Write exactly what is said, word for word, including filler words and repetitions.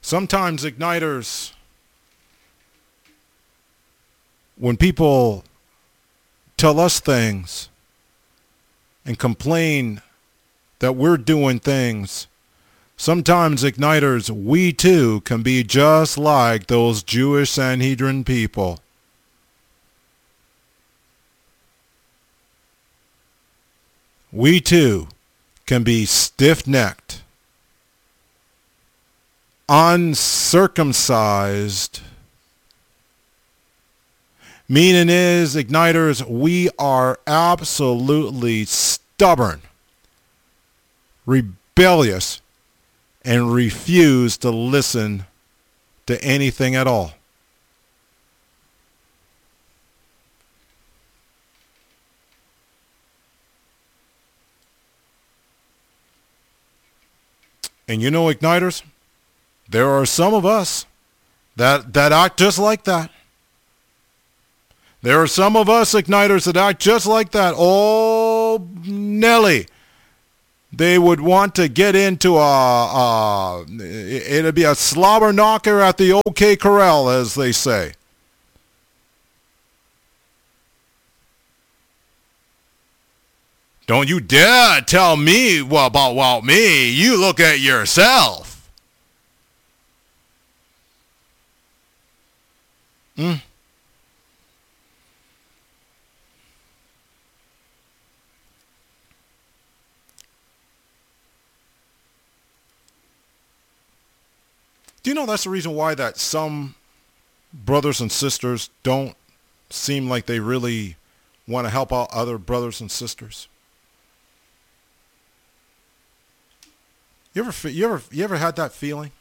Sometimes igniters, when people tell us things and complain that we're doing things, sometimes igniters, we too can be just like those Jewish Sanhedrin people. We too can be stiff-necked, uncircumcised. Meaning is, igniters, we are absolutely stubborn, rebellious, and refuse to listen to anything at all. And you know, igniters, there are some of us that, that act just like that. There are some of us igniters that act just like that. Oh, Nelly. They would want to get into a, a it'd be a slobber knocker at the OK Corral, as they say. Don't you dare tell me about, about me. You look at yourself. Hmm. Do you know that's the reason why that some brothers and sisters don't seem like they really want to help out other brothers and sisters? You ever, you ever, you ever had that feeling?